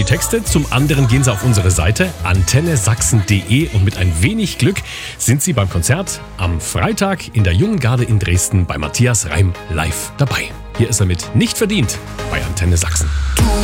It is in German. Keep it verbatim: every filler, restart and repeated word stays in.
die Texte, zum anderen gehen Sie auf unsere Seite antenne sachsen punkt de und mit ein wenig Glück sind Sie beim Konzert am Freitag in der Jungen Garde in Dresden bei Matthias Reim live dabei. Hier ist er mit Nicht verdient bei Antenne Sachsen.